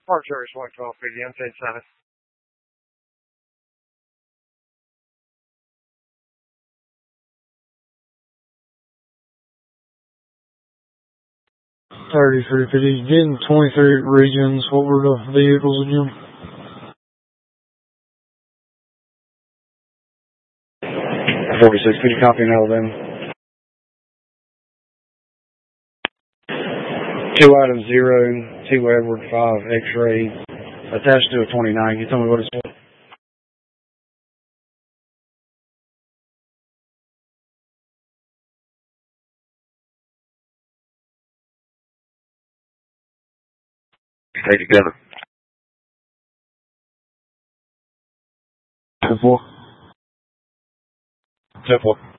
Park Service 112 PD, unsafe status. $33.50. Getting 23 regions. What were the vehicles again? 46, could you copy in Alabama? 2 items 0, 2 Edward 5 X-ray, attached to a 29. Can you tell me what it's for? Stay together. 10-4. 10-4.